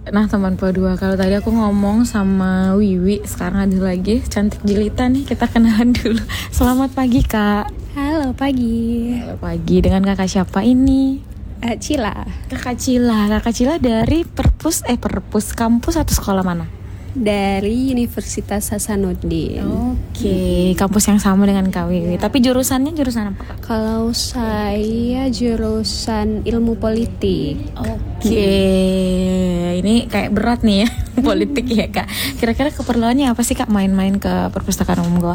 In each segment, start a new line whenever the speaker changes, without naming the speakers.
Nah teman dua, kalau tadi aku ngomong sama Wiwi, sekarang ada lagi cantik jelita nih, kita kenalan dulu. Selamat pagi kak.
Halo pagi.
Halo pagi, dengan kakak siapa ini?
Cila.
Kakak Cila dari Perpus kampus atau sekolah mana?
Dari Universitas Hasanuddin.
Oke, kampus yang sama dengan Kak Wiwi. Tapi jurusannya jurusan apa kak?
Kalau saya jurusan ilmu politik.
Oke, ini kayak berat nih ya politik ya kak. Kira-kira keperluannya apa sih kak main-main ke perpustakaan umum gua?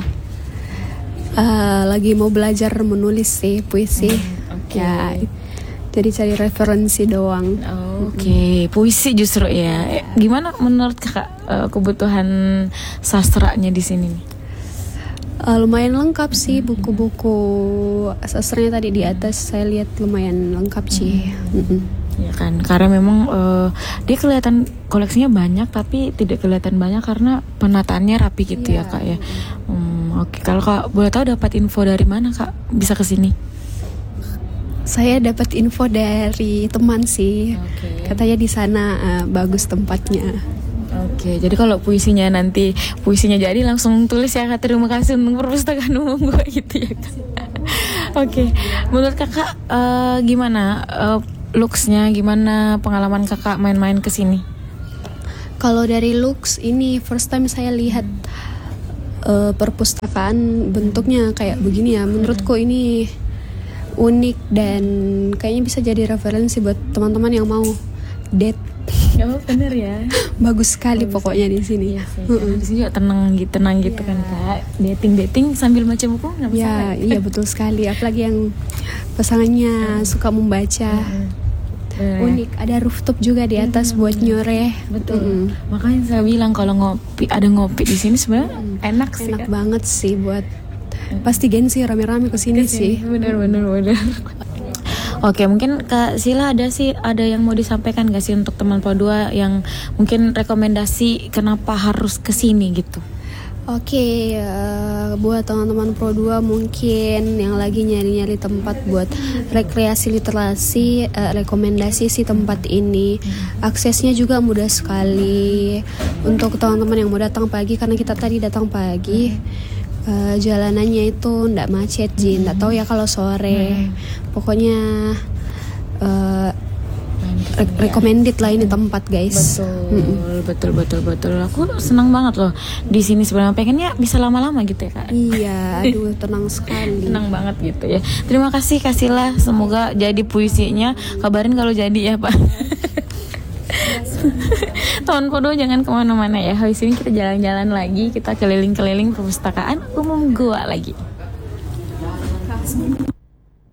Lagi mau belajar menulis sih puisi.
Oke.
Ya, jadi cari referensi doang.
Oke, puisi justru ya. Gimana menurut kakak kebutuhan sastranya di sini nih?
Lumayan lengkap sih buku-buku sastranya tadi di atas saya lihat lumayan lengkap sih.
Ya kan, karena memang dia kelihatan koleksinya banyak tapi tidak kelihatan banyak karena penataannya rapi gitu ya kak ya. Oke, kalau kak boleh tahu dapat info dari mana kak bisa kesini?
Saya dapat info dari teman sih. Katanya di sana bagus tempatnya.
Oke, jadi kalau puisinya jadi langsung tulis ya kak, terima kasih untuk perpustakaan umum gue gitu ya kak. Oke, menurut kakak gimana looks-nya, gimana pengalaman kakak main-main ke sini?
Kalau dari looks ini first time saya lihat perpustakaan bentuknya kayak begini ya. Menurutku ini unik dan kayaknya bisa jadi referensi buat teman-teman yang mau date.
Oh bener ya.
Bagus sekali pokoknya di sini.
Di sini juga tenang gitu kan kak. Dating sambil baca buku nggak masalah.
Iya betul sekali. Apalagi yang pasangannya suka membaca. Unik. Ada rooftop juga di atas buat nyoreh.
Betul. Makanya saya bilang kalau ada ngopi di sini sebenarnya enak sih.
Enak banget sih buat. Pasti gengsi rame-rame kesini sih.
Bener. Oke, mungkin Kak Sila ada yang mau disampaikan gak sih untuk teman Pro2 yang mungkin rekomendasi kenapa harus kesini gitu?
Oke, buat teman-teman Pro2 mungkin yang lagi nyari-nyari tempat buat rekreasi literasi, rekomendasi sih tempat ini. Aksesnya juga mudah sekali untuk teman-teman yang mau datang pagi, karena kita tadi datang pagi. Jalanannya itu ndak macet Jin, ndak tahu ya kalau sore. Pokoknya recommended lah ini tempat guys.
Betul. Aku senang banget loh di sini sebenarnya, pengennya bisa lama-lama gitu ya kak.
Iya, aduh tenang sekali.
Tenang banget gitu ya. Terima kasih Kasila, semoga jadi puisinya. Kabarin kalau jadi ya pak. Teman Podo jangan kemana-mana ya. Habis ini kita jalan-jalan lagi, kita keliling-keliling perpustakaan umum gua lagi.